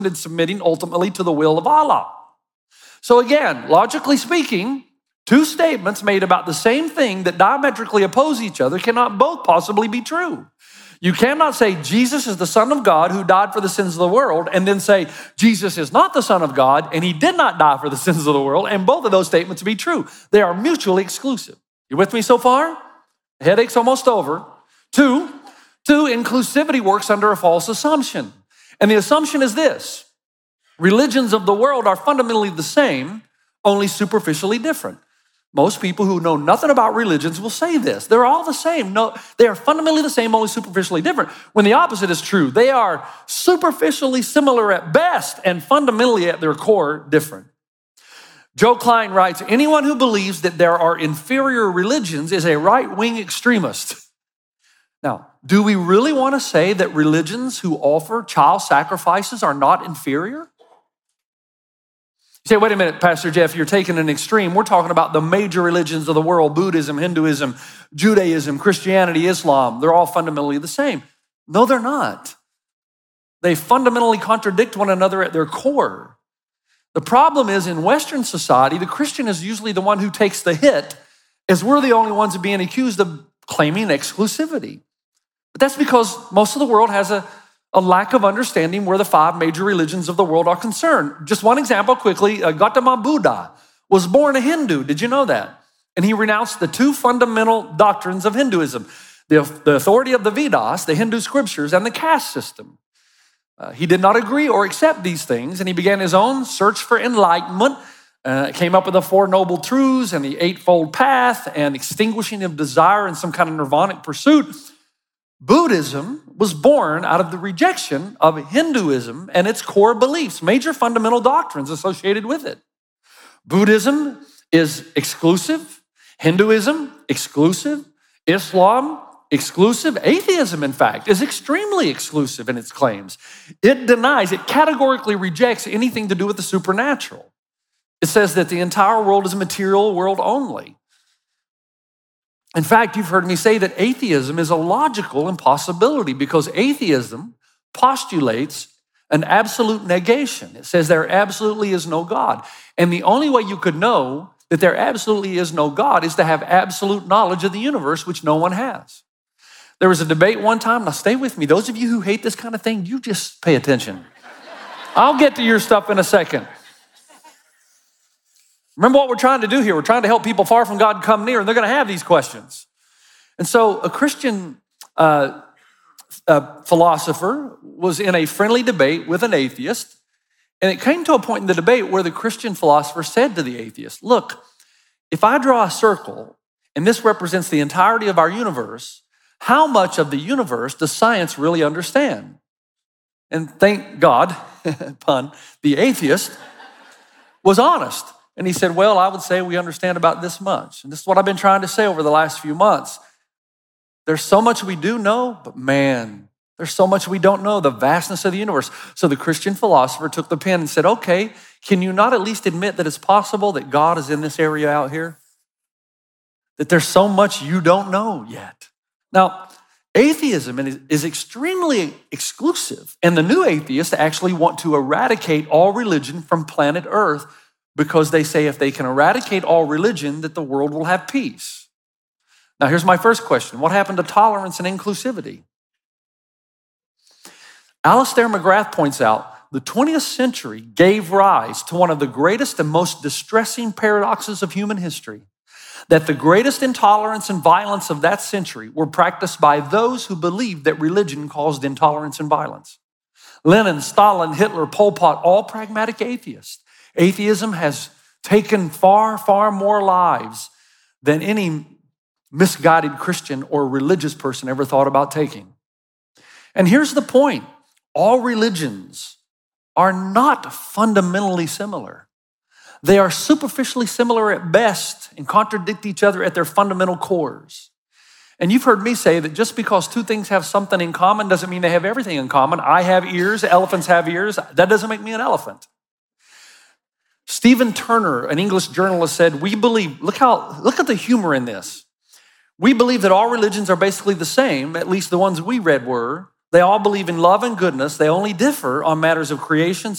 and submitting ultimately to the will of Allah. So again, logically speaking, two statements made about the same thing that diametrically oppose each other cannot both possibly be true. You cannot say Jesus is the Son of God who died for the sins of the world and then say Jesus is not the Son of God and he did not die for the sins of the world, and both of those statements be true. They are mutually exclusive. You with me so far? The headache's almost over. Two, inclusivity works under a false assumption. And the assumption is this: religions of the world are fundamentally the same, only superficially different. Most people who know nothing about religions will say this. They're all the same. No, they are fundamentally the same, only superficially different. When the opposite is true, they are superficially similar at best and fundamentally at their core different. Joe Klein writes, anyone who believes that there are inferior religions is a right-wing extremist. Now, do we really want to say that religions who offer child sacrifices are not inferior? You say, wait a minute, Pastor Jeff, you're taking an extreme. We're talking about the major religions of the world: Buddhism, Hinduism, Judaism, Christianity, Islam. They're all fundamentally the same. No, they're not. They fundamentally contradict one another at their core. The problem is, in Western society, the Christian is usually the one who takes the hit, as we're the only ones being accused of claiming exclusivity. But that's because most of the world has a lack of understanding where the five major religions of the world are concerned. Just one example quickly, Gautama Buddha was born a Hindu. Did you know that? And he renounced the two fundamental doctrines of Hinduism: the authority of the Vedas, the Hindu scriptures, and the caste system. He did not agree or accept these things, and he began his own search for enlightenment, came up with the Four Noble Truths and the Eightfold Path and extinguishing of desire in some kind of nirvanic pursuit. Buddhism was born out of the rejection of Hinduism and its core beliefs, major fundamental doctrines associated with it. Buddhism is exclusive. Hinduism, exclusive. Islam, exclusive. Atheism, in fact, is extremely exclusive in its claims. It denies, it categorically rejects anything to do with the supernatural. It says that the entire world is a material world only. In fact, you've heard me say that atheism is a logical impossibility because atheism postulates an absolute negation. It says there absolutely is no God. And the only way you could know that there absolutely is no God is to have absolute knowledge of the universe, which no one has. There was a debate one time. Now stay with me. Those of you who hate this kind of thing, you just pay attention. I'll get to your stuff in a second. Remember what we're trying to do here. We're trying to help people far from God come near, and they're going to have these questions. And so a Christian philosopher was in a friendly debate with an atheist, and it came to a point in the debate where the Christian philosopher said to the atheist, look, if I draw a circle, and this represents the entirety of our universe, how much of the universe does science really understand? And thank God, pun, the atheist was honest. And he said, well, I would say we understand about this much. And this is what I've been trying to say over the last few months. There's so much we do know, but man, there's so much we don't know, the vastness of the universe. So the Christian philosopher took the pen and said, okay, can you not at least admit that it's possible that God is in this area out here? That there's so much you don't know yet. Now, atheism is extremely exclusive, and the new atheists actually want to eradicate all religion from planet Earth because they say if they can eradicate all religion, that the world will have peace. Now, here's my first question. What happened to tolerance and inclusivity? Alistair McGrath points out the 20th century gave rise to one of the greatest and most distressing paradoxes of human history, that the greatest intolerance and violence of that century were practiced by those who believed that religion caused intolerance and violence. Lenin, Stalin, Hitler, Pol Pot, all pragmatic atheists. Atheism has taken far, far more lives than any misguided Christian or religious person ever thought about taking. And here's the point. All religions are not fundamentally similar. They are superficially similar at best and contradict each other at their fundamental cores. And you've heard me say that just because two things have something in common doesn't mean they have everything in common. I have ears, elephants have ears. That doesn't make me an elephant. Stephen Turner, an English journalist, said, we believe, look at the humor in this. We believe that all religions are basically the same, at least the ones we read were, They all believe in love and goodness. They only differ on matters of creation,